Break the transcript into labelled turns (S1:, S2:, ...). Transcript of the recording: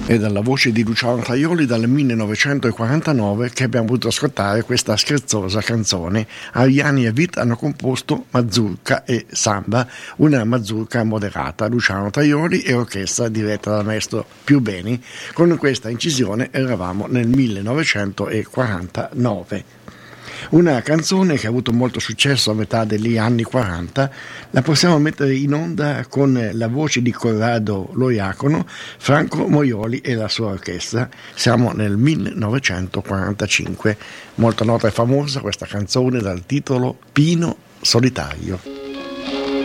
S1: E dalla voce di Luciano Tajoli dal 1949 che abbiamo potuto ascoltare questa scherzosa canzone. Ariani e Vit hanno composto mazurka e samba, una mazurka moderata. Luciano Tajoli e orchestra diretta dal maestro Più Beni. Con questa incisione eravamo nel 1949. Una canzone che ha avuto molto successo a metà degli anni 40, la possiamo mettere in onda con la voce di Corrado Loiacono, Franco Moioli e la sua orchestra. Siamo nel 1945, molto nota e famosa questa canzone dal titolo Pino Solitario.